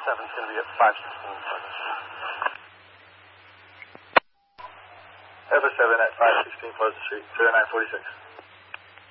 7 is going to be at 516 Pleasant Street. Ever 7 at 516 Pleasant Street, 0946.